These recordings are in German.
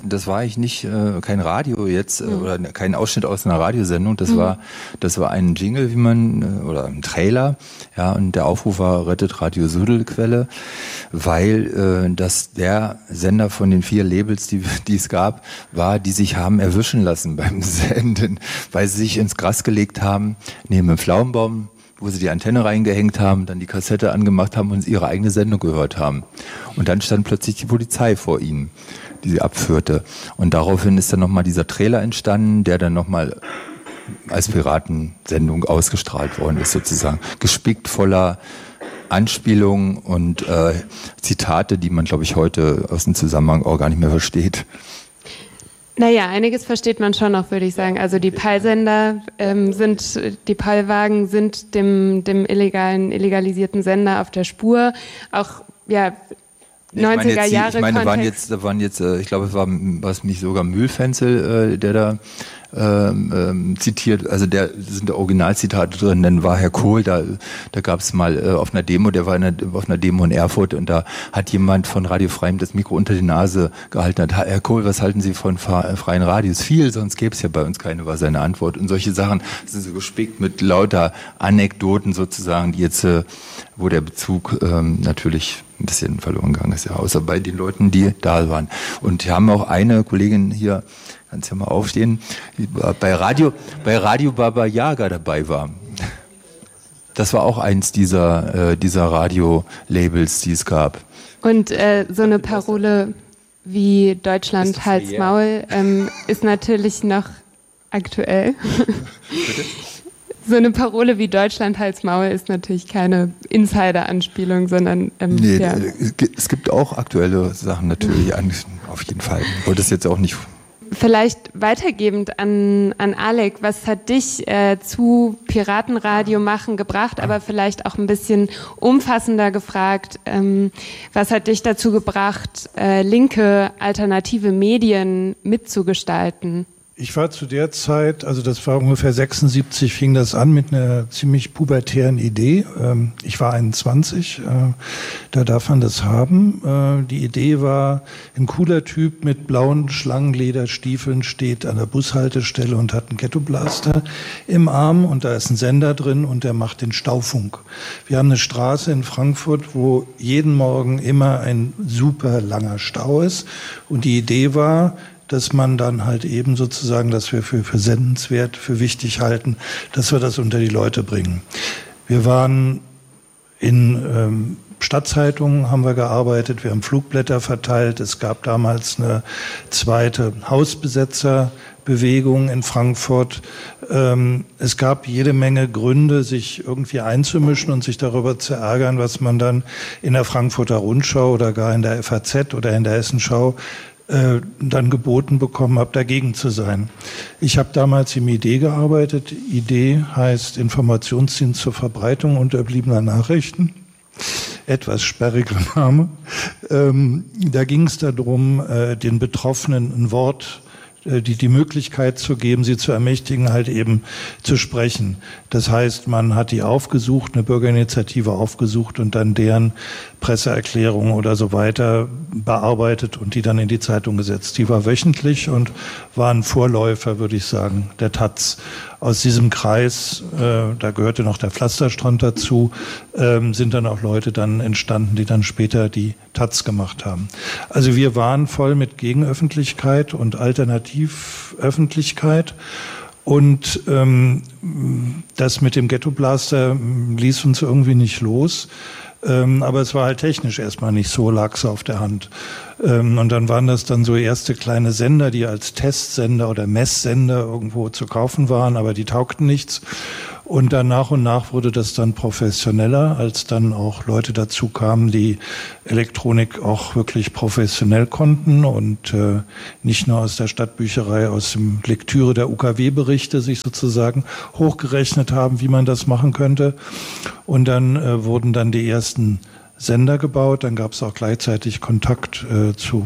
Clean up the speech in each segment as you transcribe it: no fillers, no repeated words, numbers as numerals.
war eigentlich nicht kein Radio jetzt oder kein Ausschnitt aus einer Radiosendung. Das war ein Jingle, oder ein Trailer. Ja, und der Aufruf war rettet Radio Sudelquelle, weil das der Sender von den 4 Labels, die es gab, war, die sich haben erwischen lassen beim Senden, weil sie sich ins Gras gelegt haben neben dem Pflaumenbaum, wo sie die Antenne reingehängt haben, dann die Kassette angemacht haben und ihre eigene Sendung gehört haben. Und dann stand plötzlich die Polizei vor ihnen, die sie abführte. Und daraufhin ist dann nochmal dieser Trailer entstanden, der dann nochmal als Piratensendung ausgestrahlt worden ist, sozusagen. Gespickt voller Anspielungen und Zitate, die man, glaube ich, heute aus dem Zusammenhang auch gar nicht mehr versteht. Naja, einiges versteht man schon noch, würde ich sagen. Also die Peilsender die Peilwagen sind dem illegalisierten Sender auf der Spur. Auch, ja, 90er Jahre. Ich meine, waren jetzt, ich glaube, es war nicht sogar Mühlfenzel, der da zitiert, also sind da Originalzitate drin, dann war Herr Kohl, da gab es mal auf einer Demo, der war auf einer Demo in Erfurt und da hat jemand von Radio Freiem das Mikro unter die Nase gehalten, hat, Herr Kohl, was halten Sie von freien Radios? Viel, sonst gäbe es ja bei uns keine, war seine Antwort. Und solche Sachen sind so gespickt mit lauter Anekdoten sozusagen, die jetzt, wo der Bezug natürlich ein bisschen verloren gegangen ist, ja, außer bei den Leuten, die da waren. Und wir haben auch eine Kollegin hier, kannst ja mal aufstehen, die bei Radio Baba Yaga dabei war. Das war auch eins dieser Radio-Labels, die es gab. Und so eine Parole wie Deutschland Hals Maul ist natürlich noch aktuell. Bitte? So eine Parole wie Deutschland Hals Maul ist natürlich keine Insider-Anspielung, sondern ja. Es gibt auch aktuelle Sachen natürlich, auf jeden Fall. Ich wollte das jetzt auch nicht. Vielleicht weitergebend an Alec, was hat dich zu Piratenradio machen gebracht, aber vielleicht auch ein bisschen umfassender gefragt, was hat dich dazu gebracht, linke alternative Medien mitzugestalten? Ich war zu der Zeit, also das war ungefähr 76, fing das an mit einer ziemlich pubertären Idee. Ich war 21, da darf man das haben. Die Idee war, ein cooler Typ mit blauen Schlangenlederstiefeln steht an der Bushaltestelle und hat einen Ghettoblaster im Arm und da ist ein Sender drin und der macht den Staufunk. Wir haben eine Straße in Frankfurt, wo jeden Morgen immer ein super langer Stau ist und die Idee war, dass man dann halt eben sozusagen, dass wir für sendenswert, für wichtig halten, dass wir das unter die Leute bringen. Wir waren in Stadtzeitungen, haben wir gearbeitet, wir haben Flugblätter verteilt. Es gab damals eine zweite Hausbesetzerbewegung in Frankfurt. Es gab jede Menge Gründe, sich irgendwie einzumischen und sich darüber zu ärgern, was man dann in der Frankfurter Rundschau oder gar in der FAZ oder in der Hessenschau dann geboten bekommen habe, dagegen zu sein. Ich habe damals im ID gearbeitet. ID heißt Informationsdienst zur Verbreitung unterbliebener Nachrichten. Etwas sperriger Name. Da ging es darum, den Betroffenen ein Wort, die Möglichkeit zu geben, sie zu ermächtigen, halt eben zu sprechen. Das heißt, man hat die aufgesucht, eine Bürgerinitiative aufgesucht und dann deren Presseerklärungen oder so weiter bearbeitet und die dann in die Zeitung gesetzt. Die war wöchentlich und war ein Vorläufer, würde ich sagen, der taz. Aus diesem Kreis, da gehörte noch der Pflasterstrand dazu, sind dann auch Leute dann entstanden, die dann später die taz gemacht haben. Also wir waren voll mit Gegenöffentlichkeit und Alternativöffentlichkeit. Und das mit dem Ghettoblaster ließ uns irgendwie nicht los. Aber es war halt technisch erstmal nicht so, lag es auf der Hand. Und dann waren das dann so erste kleine Sender, die als Testsender oder Messsender irgendwo zu kaufen waren, aber die taugten nichts. Und dann nach und nach wurde das dann professioneller, als dann auch Leute dazu kamen, die Elektronik auch wirklich professionell konnten und nicht nur aus der Stadtbücherei, aus dem Lektüre der UKW-Berichte sich sozusagen hochgerechnet haben, wie man das machen könnte. Und dann wurden dann die ersten Sender gebaut. Dann gab es auch gleichzeitig Kontakt zu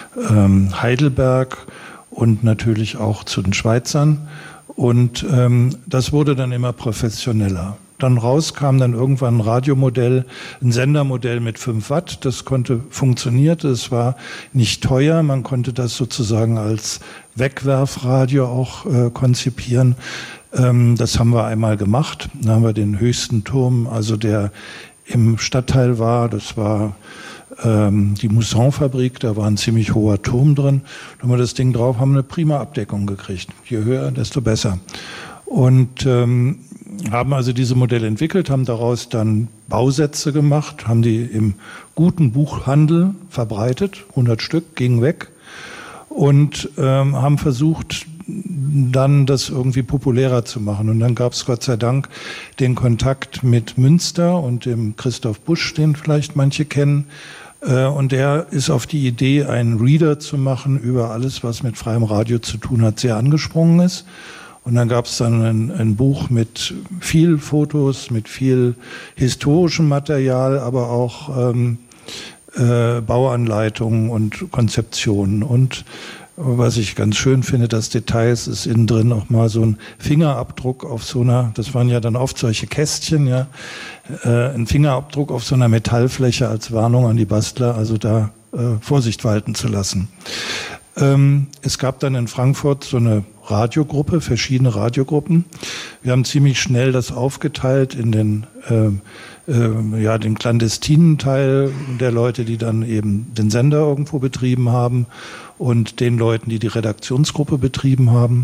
Heidelberg und natürlich auch zu den Schweizern. Und das wurde dann immer professioneller. dann raus kam dann irgendwann ein Radiomodell, ein Sendermodell mit 5 Watt. Das funktionierte, es war nicht teuer. Man konnte das sozusagen als Wegwerfradio auch konzipieren. Das haben wir einmal gemacht. Dann haben wir den höchsten Turm, also der im Stadtteil war, das war die Mousson-Fabrik, da war ein ziemlich hoher Turm drin. Da haben wir das Ding drauf, haben eine prima Abdeckung gekriegt. Je höher, desto besser. Und haben also diese Modelle entwickelt, haben daraus dann Bausätze gemacht, haben die im guten Buchhandel verbreitet, 100 Stück, gingen weg und haben versucht, dann das irgendwie populärer zu machen. Und dann gab es Gott sei Dank den Kontakt mit Münster und dem Christoph Busch, den vielleicht manche kennen. Und der ist auf die Idee, einen Reader zu machen über alles, was mit freiem Radio zu tun hat, sehr angesprungen ist. Und dann gab es dann ein Buch mit viel Fotos, mit viel historischem Material, aber auch Bauanleitungen und Konzeptionen. Und was ich ganz schön finde, das Detail ist innen drin auch mal so ein Fingerabdruck auf so einer, das waren ja dann oft solche Kästchen, ja, ein Fingerabdruck auf so einer Metallfläche als Warnung an die Bastler, also da Vorsicht walten zu lassen. Es gab dann in Frankfurt so eine Radiogruppe, verschiedene Radiogruppen. Wir haben ziemlich schnell das aufgeteilt in den clandestinen Teil der Leute, die dann eben den Sender irgendwo betrieben haben und den Leuten, die die Redaktionsgruppe betrieben haben.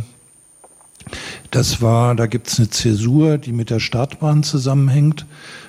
Da gibt's eine Zäsur, die mit der Startbahn zusammenhängt.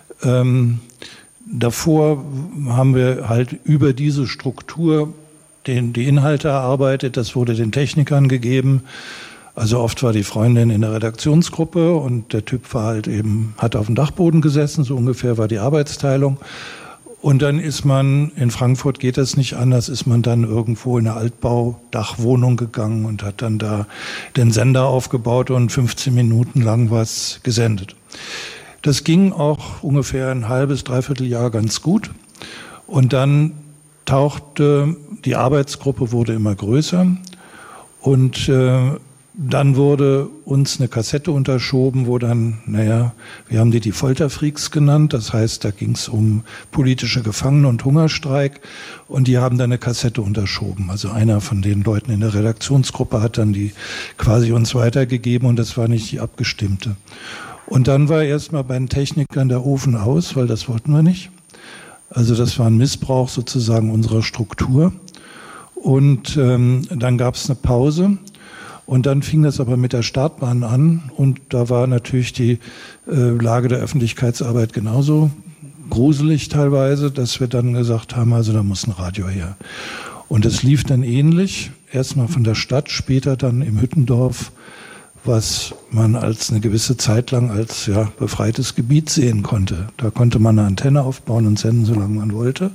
Davor haben wir halt über diese Struktur die Inhalte erarbeitet, das wurde den Technikern gegeben. Also oft war die Freundin in der Redaktionsgruppe und der Typ war halt eben, hat auf dem Dachboden gesessen, so ungefähr war die Arbeitsteilung. Und dann ist man, in Frankfurt geht das nicht anders, ist man dann irgendwo in eine Altbau-Dachwohnung gegangen und hat dann da den Sender aufgebaut und 15 Minuten lang was gesendet. Das ging auch ungefähr ein halbes, dreiviertel Jahr ganz gut. Und dann die Arbeitsgruppe wurde immer größer und dann wurde uns eine Kassette unterschoben, wo dann, wir haben die Folterfreaks genannt, das heißt, da ging es um politische Gefangene und Hungerstreik und die haben dann eine Kassette unterschoben. Also einer von den Leuten in der Redaktionsgruppe hat dann die quasi uns weitergegeben und das war nicht die abgestimmte. Und dann war erstmal bei den Technikern der Ofen aus, weil das wollten wir nicht. Also das war ein Missbrauch sozusagen unserer Struktur. Und dann gab es eine Pause und dann fing das aber mit der Startbahn an und da war natürlich die Lage der Öffentlichkeitsarbeit genauso gruselig teilweise, dass wir dann gesagt haben, also da muss ein Radio her. Und es lief dann ähnlich, erstmal von der Stadt, später dann im Hüttendorf, was man als eine gewisse Zeit lang als befreites Gebiet sehen konnte. Da konnte man eine Antenne aufbauen und senden, solange man wollte.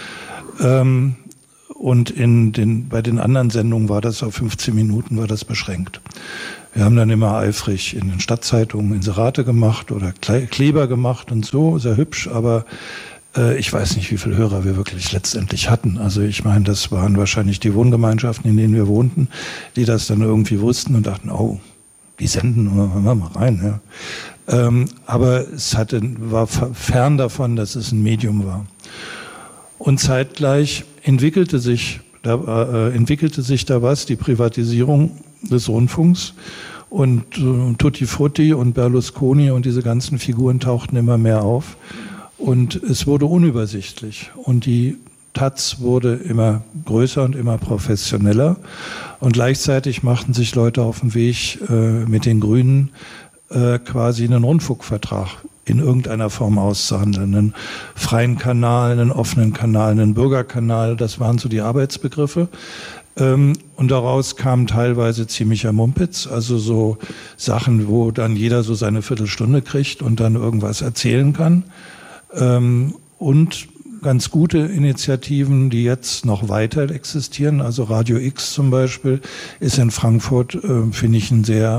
Und bei den anderen Sendungen war das auf 15 Minuten war das beschränkt. Wir haben dann immer eifrig in den Stadtzeitungen Inserate gemacht oder Kleber gemacht und so, sehr hübsch, aber ich weiß nicht, wie viele Hörer wir wirklich letztendlich hatten. Also ich meine, das waren wahrscheinlich die Wohngemeinschaften, in denen wir wohnten, die das dann irgendwie wussten und dachten, oh, die senden, hören wir mal rein. Ja. Aber es war fern davon, dass es ein Medium war. Und zeitgleich entwickelte sich da was, die Privatisierung des Rundfunks. Und Tutti Frutti und Berlusconi und diese ganzen Figuren tauchten immer mehr auf. Und es wurde unübersichtlich. Und die Taz wurde immer größer und immer professioneller. Und gleichzeitig machten sich Leute auf den Weg mit den Grünen quasi einen Rundfunkvertrag in irgendeiner Form auszuhandeln. Einen freien Kanal, einen offenen Kanal, einen Bürgerkanal, das waren so die Arbeitsbegriffe. Und daraus kam teilweise ziemlicher Mumpitz, also so Sachen, wo dann jeder so seine Viertelstunde kriegt und dann irgendwas erzählen kann. Und ganz gute Initiativen, die jetzt noch weiter existieren. Also Radio X zum Beispiel ist in Frankfurt, finde ich, ein sehr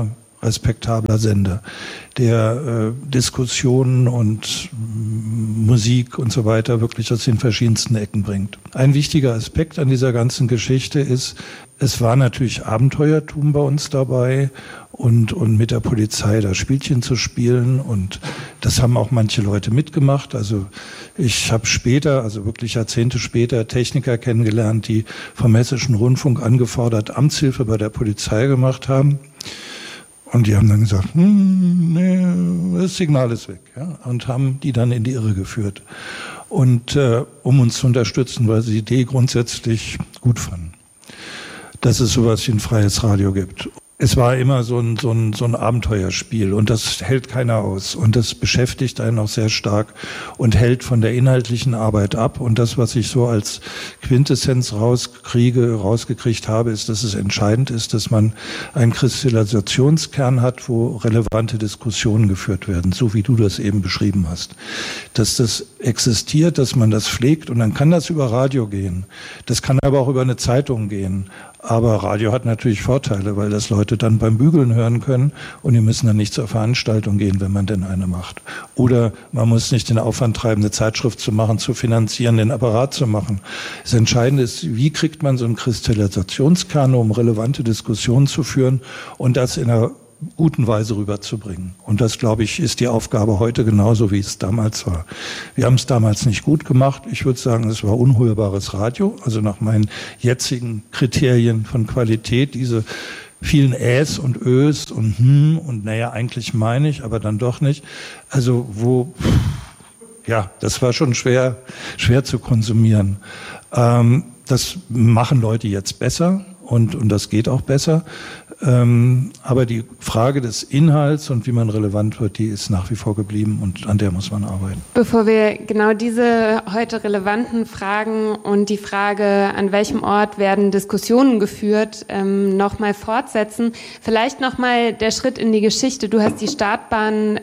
respektabler Sender, der Diskussionen und Musik und so weiter wirklich aus den verschiedensten Ecken bringt. Ein wichtiger Aspekt an dieser ganzen Geschichte ist, es war natürlich Abenteuertum bei uns dabei und mit der Polizei da Spielchen zu spielen, und das haben auch manche Leute mitgemacht. Also ich habe später, also wirklich Jahrzehnte später, Techniker kennengelernt, die vom Hessischen Rundfunk angefordert Amtshilfe bei der Polizei gemacht haben. Und die haben dann gesagt, nee, das Signal ist weg, ja, und haben die dann in die Irre geführt. Und um uns zu unterstützen, weil sie die Idee grundsätzlich gut fanden, dass es sowas wie ein freies Radio gibt. Es war immer so ein Abenteuerspiel, und das hält keiner aus, und das beschäftigt einen auch sehr stark und hält von der inhaltlichen Arbeit ab. Und das, was ich so als Quintessenz rausgekriegt habe, ist, dass es entscheidend ist, dass man einen Kristallisationskern hat, wo relevante Diskussionen geführt werden, so wie du das eben beschrieben hast. Dass das existiert, dass man das pflegt, und dann kann das über Radio gehen. Das kann aber auch über eine Zeitung gehen. Aber Radio hat natürlich Vorteile, weil das Leute dann beim Bügeln hören können, und die müssen dann nicht zur Veranstaltung gehen, wenn man denn eine macht. Oder man muss nicht den Aufwand treiben, eine Zeitschrift zu machen, zu finanzieren, den Apparat zu machen. Das Entscheidende ist, wie kriegt man so einen Kristallisationskern, um relevante Diskussionen zu führen und das in einer guten Weise rüberzubringen. Und das, glaube ich, ist die Aufgabe heute genauso, wie es damals war. Wir haben es damals nicht gut gemacht. Ich würde sagen, es war unhörbares Radio. Also nach meinen jetzigen Kriterien von Qualität, diese vielen Äs und Ös und naja, eigentlich meine ich, aber dann doch nicht. Also das war schon schwer zu konsumieren. Das machen Leute jetzt besser. Und das geht auch besser. Aber die Frage des Inhalts und wie man relevant wird, die ist nach wie vor geblieben, und an der muss man arbeiten. Bevor wir genau diese heute relevanten Fragen und die Frage, an welchem Ort werden Diskussionen geführt, nochmal fortsetzen, vielleicht nochmal der Schritt in die Geschichte. Du hast die Startbahn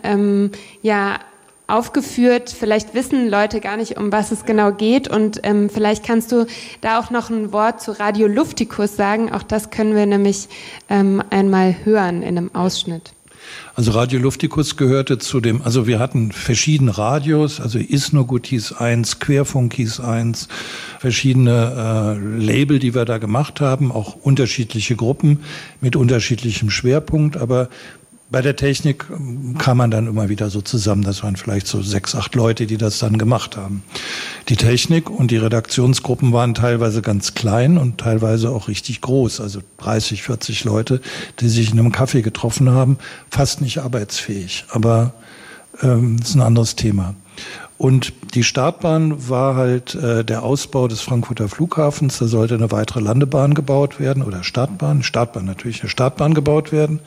aufgeführt. Vielleicht wissen Leute gar nicht, um was es genau geht, und vielleicht kannst du da auch noch ein Wort zu Radio Luftikus sagen. Auch das können wir nämlich einmal hören in einem Ausschnitt. Also Radio Luftikus gehörte also wir hatten verschiedene Radios, also Isnogut hieß 1, Querfunk hieß 1, verschiedene Label, die wir da gemacht haben, auch unterschiedliche Gruppen mit unterschiedlichem Schwerpunkt, aber bei der Technik kam man dann immer wieder so zusammen. Das waren vielleicht so 6, 8 Leute, die das dann gemacht haben. Die Technik und die Redaktionsgruppen waren teilweise ganz klein und teilweise auch richtig groß. Also 30, 40 Leute, die sich in einem Café getroffen haben. Fast nicht arbeitsfähig. Aber das ist ein anderes Thema. Und die Startbahn war halt der Ausbau des Frankfurter Flughafens. Da sollte eine weitere Landebahn gebaut werden, oder Startbahn gebaut werden.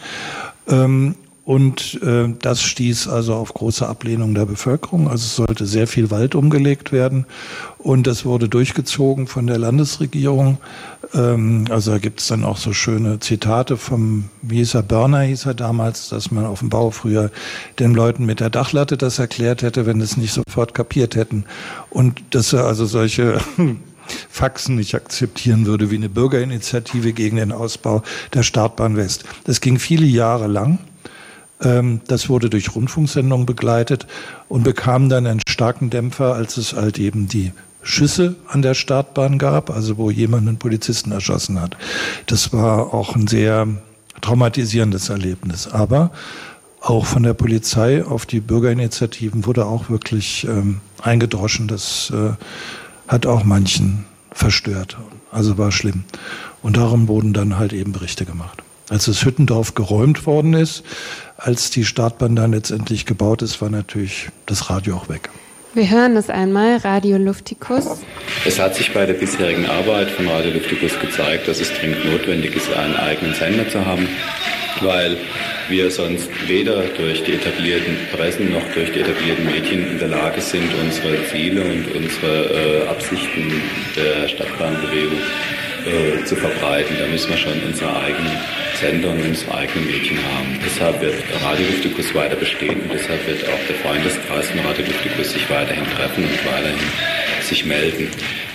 Und das stieß also auf große Ablehnung der Bevölkerung. Also es sollte sehr viel Wald umgelegt werden, und das wurde durchgezogen von der Landesregierung. Also da gibt es dann auch so schöne Zitate vom, Börner hieß er damals, dass man auf dem Bau früher den Leuten mit der Dachlatte das erklärt hätte, wenn es nicht sofort kapiert hätten. Und dass er also solche Faxen nicht akzeptieren würde wie eine Bürgerinitiative gegen den Ausbau der Startbahn West. Das ging viele Jahre lang. Das wurde durch Rundfunksendungen begleitet und bekam dann einen starken Dämpfer, als es halt eben die Schüsse an der Startbahn gab, also wo jemand einen Polizisten erschossen hat. Das war auch ein sehr traumatisierendes Erlebnis. Aber auch von der Polizei auf die Bürgerinitiativen wurde auch wirklich eingedroschen. Das hat auch manchen verstört. Also war schlimm. Und darum wurden dann halt eben Berichte gemacht. Als das Hüttendorf geräumt worden ist, als die Startbahn dann letztendlich gebaut ist, war natürlich das Radio auch weg. Wir hören es einmal, Radio Luftikus. Es hat sich bei der bisherigen Arbeit von Radio Luftikus gezeigt, dass es dringend notwendig ist, einen eigenen Sender zu haben, weil wir sonst weder durch die etablierten Pressen noch durch die etablierten Medien in der Lage sind, unsere Ziele und unsere Absichten der Stadtbahnbewegung zu verbreiten. Da müssen wir schon unsere eigenen Sender und unsere eigenen Medien haben. Deshalb wird Radio Luftikus weiter bestehen, und deshalb wird auch der Freundeskreis von Radio Luftikus sich weiterhin treffen und weiterhin sich melden.